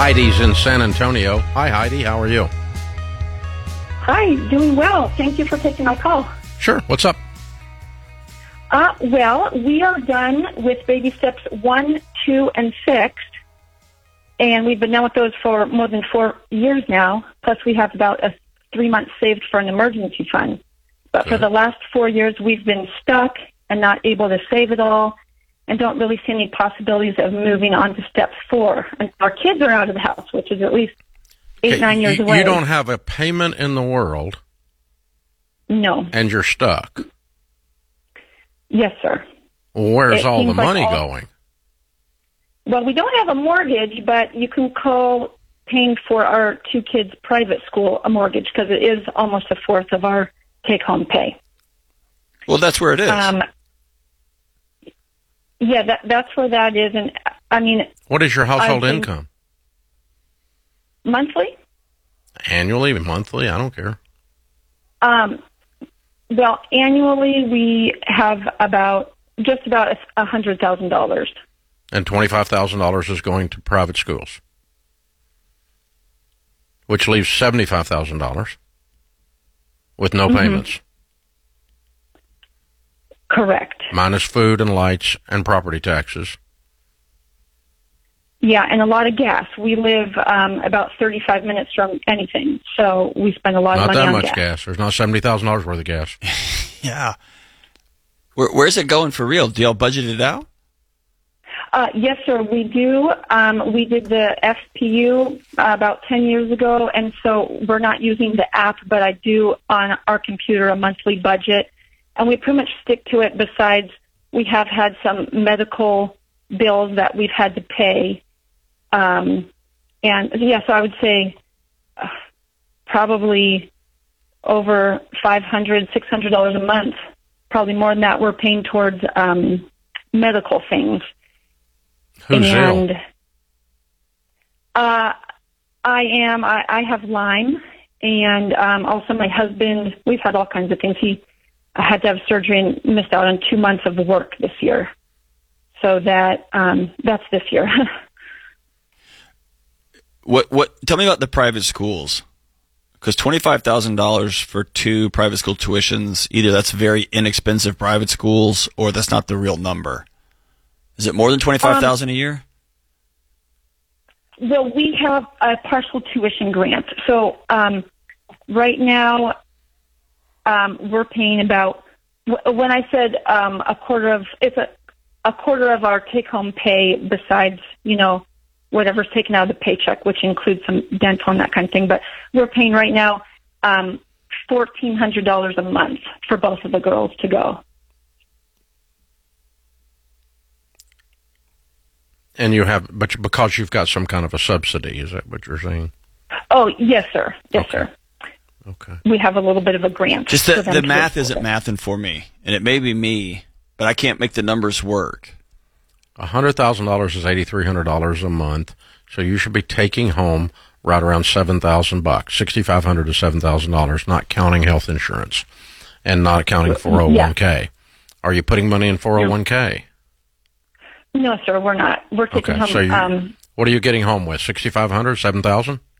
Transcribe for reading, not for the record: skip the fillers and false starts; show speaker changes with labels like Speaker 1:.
Speaker 1: Heidi's in San Antonio. Hi, Heidi. How are you?
Speaker 2: Hi, doing well. Thank you for taking my call.
Speaker 1: Sure. What's up?
Speaker 2: Well, we are done with baby steps 1, 2, and 6, and we've been done with those for more than 4 years now. Plus, we have about 3 months saved for an emergency fund. But for the last 4 years, we've been stuck and not able to save it all, and don't really see any possibilities of moving on to step 4. And our kids are out of the house, which is at least 8, 9 years away.
Speaker 1: You don't have a payment in the world.
Speaker 2: No.
Speaker 1: And you're stuck.
Speaker 2: Yes, sir.
Speaker 1: Where's all the money going?
Speaker 2: Well, we don't have a mortgage, but you can call paying for our 2 kids' private school a mortgage because it is almost a fourth of our take-home pay.
Speaker 3: Well, that's where it is.
Speaker 2: Yeah, that's where that is. And I mean,
Speaker 1: what is your household income?
Speaker 2: Monthly?
Speaker 1: Annually, monthly? I don't care.
Speaker 2: Well, annually we have just about $100,000.
Speaker 1: And $25,000 is going to private schools, which leaves $75,000 with no payments.
Speaker 2: Correct.
Speaker 1: Minus food and lights and property taxes. Yeah,
Speaker 2: and a lot of gas. We live about 35 minutes from anything, so we spend a lot of money on gas.
Speaker 1: Not that much gas. There's not $70,000 worth of gas.
Speaker 3: Yeah. Where's it going for real? Do y'all budget it out?
Speaker 2: Yes, sir, we do. We did the FPU about 10 years ago, and so we're not using the app, but I do on our computer a monthly budget, and we pretty much stick to it. Besides, we have had some medical bills that we've had to pay. And yes, I would say probably over $500, $600 a month. Probably more than that we're paying towards medical things.
Speaker 1: Who's ill?
Speaker 2: I am. I have Lyme, and also my husband. We've had all kinds of things. He had to have surgery and missed out on 2 months of work this year. So that's this year.
Speaker 3: Tell me about the private schools. Because $25,000 for 2 private school tuitions, either that's very inexpensive private schools or that's not the real number. Is it more than $25,000 a year?
Speaker 2: Well, we have a partial tuition grant. So right now we're paying about, when I said a quarter of our take-home pay besides, whatever's taken out of the paycheck, which includes some dental and that kind of thing. But we're paying right now $1,400 a month for both of the girls to go.
Speaker 1: And but because you've got some kind of a subsidy, is that what you're saying?
Speaker 2: Oh, yes, sir. Yes,
Speaker 1: okay.
Speaker 2: Sir.
Speaker 1: Okay.
Speaker 2: We have a little bit of a grant.
Speaker 3: Just the math isn't mathing for me, and it may be me, but I can't make the numbers work.
Speaker 1: $100,000 is $8,300 a month, so you should be taking home right around $7,000, $6,500 to $7,000, not counting health insurance and not counting 401k. Yeah. Are you putting money in 401k?
Speaker 2: No, sir, we're not. We're taking home.
Speaker 1: So what are you getting home with? $6,500, $7,000?